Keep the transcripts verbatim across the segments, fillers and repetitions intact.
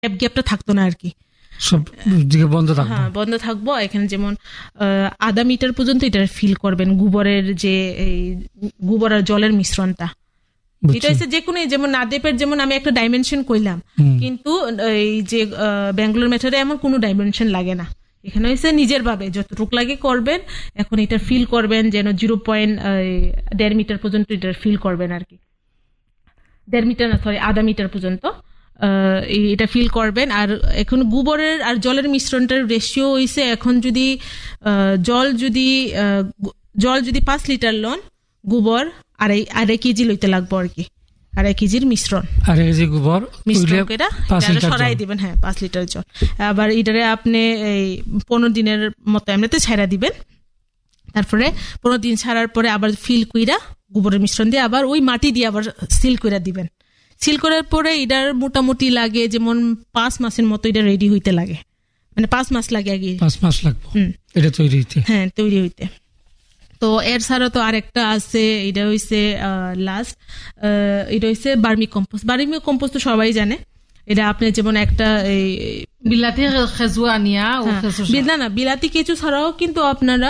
Gap গ্যাপটা থাকতো না আর কি, সব দিকে বন্ধ থাকবে। হ্যাঁ বন্ধ থাকবো। এখানে যেমন আধা মিটার পর্যন্ত এটা ফিল করবেন, গোবরের যে এই গোবর আর জলের মিশ্রণটা। এটা হচ্ছে যে কোনো, যেমন নাদেপের যেমন আমি একটা ডাইমেনশন কইলাম, কিন্তু এই যে ব্যাঙ্গালোর মেথডে এমন কোনো ডাইমেনশন লাগে না। এখানে হচ্ছে নিজের ভাবে যতটুকু লাগে করবেন। এখন এটা ফিল করবেন যেন জিরো পয়েন্ট দেড় মিটার পর্যন্ত এটা ফিল করবেন আর কি, দেড় মিটার না সরি আধা মিটার পর্যন্ত এটা ফিল করবেন। আর এখন গোবরের আর জলের মিশ্রণটার রেশিও হইছে, এখন যদি জল যদি জল যদি পাঁচ লিটার লন, গোবর আড়াই আড়াই কেজি লইতে লাগবো আর কি, আড়াই কেজির মিশ্রণ, আড়াই কেজি গোবর মিশ্রণ এটা সরাই দিবেন। হ্যাঁ পাঁচ লিটার জল। আবার এটারে আপনি এই পনেরো দিনের মতো এমনিতে ছাইড়া দিবেন। তারপরে পনেরো দিন ছাড়ার পরে আবার ফিল কইরা গোবরের মিশ্রণ দিয়ে আবার ওই মাটি দিয়ে আবার সিল কইরা দিবেন। সিল করার পরে এটার মোটামুটি লাগে যেমন পাঁচ মাসের মতো এটা রেডি হইতে লাগে, মানে পাঁচ মাস লাগে আগে, পাঁচ মাস লাগবে এটা তৈরি হইতে। হ্যাঁ তৈরি হইতে। তো এর ছাড়া তো আরেকটা আছে, এটা হইছে লাস্ট, এটা হইছে বার্মি কম্পোস্ট। বার্মি কম্পোস্ট তো সবাই জানে। এটা আপনি যেমন একটা বিলাতি খেজুয়া নিয়া, না না বিলাতি কেঁচু ছাড়াও কিন্তু আপনারা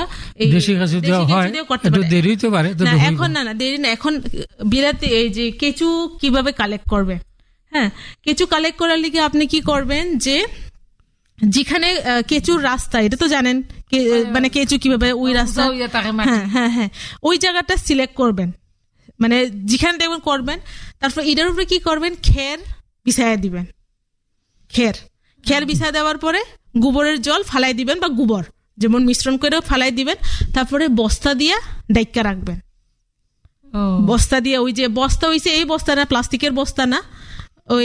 এখন না না দেরি না, এখন বিলাতি এই যে কেঁচু কিভাবে কালেক্ট করবে। হ্যাঁ কেঁচু কালেক্ট করার লিগে আপনি কি করবেন, যে যেখানে কেঁচুর রাস্তা, এটা তো জানেন মানে কেঁচু কিভাবে ওই রাস্তা, হ্যাঁ হ্যাঁ হ্যাঁ ওই জায়গাটা সিলেক্ট করবেন, মানে যেখানে দেখবেন করবেন। তারপর এটার উপরে কি করবেন, খের বিছাইয়া দিবেন। খের খের বিছাই দেওয়ার পরে গোবরের জল ফালাই দিবেন, বা গোবর যেমন মিশ্রণ করে ফালাই দিবেন। তারপরে বস্তা দিয়া ডাইকা রাখবেন। বস্তা দিয়ে, ওই যে বস্তা হইছে এই বস্তা না, প্লাস্টিকের বস্তা না, ওই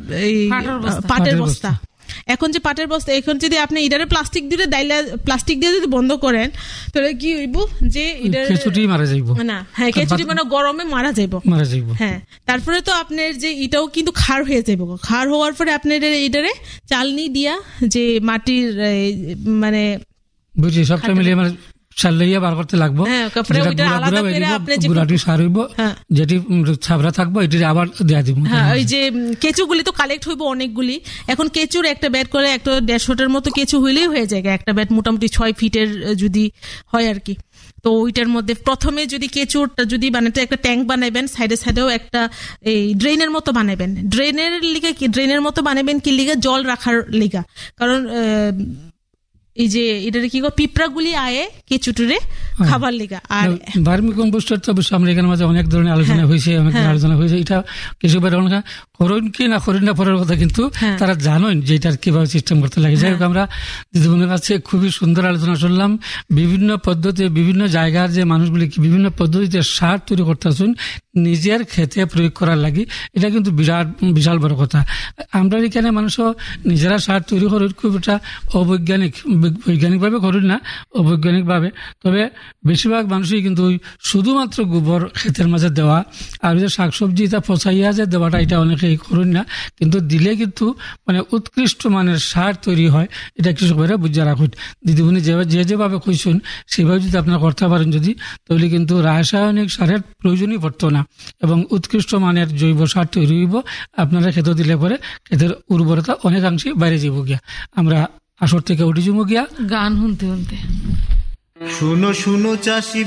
পাটের বস্তা। এখন যে পাটের বস্তা, এখন যদি আপনি ইডারে প্লাস্টিক দিয়ে ডাইলা প্লাস্টিক দিয়ে যদি বন্ধ করেন, তাহলে কি হইব, যে কেঁচুটি মারা যাইব না। হ্যাঁ কেঁচুটি মানে গরমে মারা যাইব মারা যাইব হ্যাঁ। তারপরে তো আপনার যে এটাও কিন্তু খার হয়ে যাইব। খার হওয়ার পরে আপনার ইডারে চালনি দিয়া যে মাটির মানে বুঝি সবটা মিলিয়ে মানে চালিয়ে বার করতে লাগবো, গুড়াটি সার হইব, যেটি ছাবড়া থাকবো এটি আবার দেয়া দিব। হ্যাঁ ওই যে কেঁচুগুলি তো কালেক্ট হইব অনেকগুলি। এখন কেঁচুর একটা ব্যাট করে একটা দেড়শোটার মতো কেঁচু হইলেই হয়ে যায় একটা ব্যাট, মোটামুটি ছয় ফিটের যদি হয় আর কি। তো ওইটার মধ্যে প্রথমে যদি কেঁচুরটা যদি বানাতে একটা ট্যাঙ্ক বানাবেন, সাইডে সাইডেও একটা এই ড্রেনের মতো বানাবেন। ড্রেনের লিগা কি ড্রেনের মতো বানাবেন কি লিগা, জল রাখার লিগা। কারণ এই যে এটারে কি পিঁপড়া গুলি আয়ে কেঁচুটুরে খাবার লিগা। আর ভার্মি কম্পোস্টার তো অবশ্য আমরা এখানে মাঝে অনেক ধরনের আলোচনা হয়েছে, অনেক আলোচনা হয়েছে। এটা কিছু করুন কি না করুন না পরের কথা, কিন্তু তারা জানেন যে এটার কিভাবে সিস্টেম করতে লাগে। যাই হোক আমরা দিদিমণির কাছে খুবই সুন্দর আলোচনা শুনলাম। বিভিন্ন পদ্ধতি, বিভিন্ন জায়গার যে মানুষগুলি বিভিন্ন পদ্ধতিতে সার তৈরি করতেছেন নিজের ক্ষেতে প্রয়োগ করার লাগে, এটা কিন্তু বিরাট বিশাল বড় কথা। আমরা এখানে মানুষও নিজেরা সার তৈরি করি, খুব একটা অবৈজ্ঞানিক বৈজ্ঞানিকভাবে করুন না, অবৈজ্ঞানিকভাবে। তবে বেশিরভাগ মানুষই কিন্তু শুধুমাত্র গোবর ক্ষেতের মাঝে দেওয়া আর যে শাকসবজি তা পচাইয়া যে দেওয়াটা, এটা অনেকেই করুন না। কিন্তু দিলে কিন্তু মানে উৎকৃষ্ট মানের সার তৈরি হয়, এটা কৃষকেরা বুঝে রাখুন। দিদিমণি যে যেভাবে কইসুন সেভাবে যদি আপনারা করতে পারেন যদি, তাহলে কিন্তু রাসায়নিক সারের প্রয়োজনই পড়তো না এবং উৎকৃষ্ট মানের জৈব সার তৈরি হইব। আপনারা খেতে দিলে পরে ক্ষেতের উর্বরতা অনেকাংশে বাইরে যাব গিয়া। আমরা আসর থেকে উঠে যাবো গিয়া গান শুনতে শুনতে। শুনো শুনো চাষি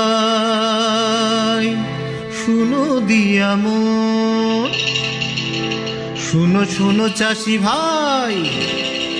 ভাই, শুনো দিয়া মন, শুনো শুনো চাষি ভাই,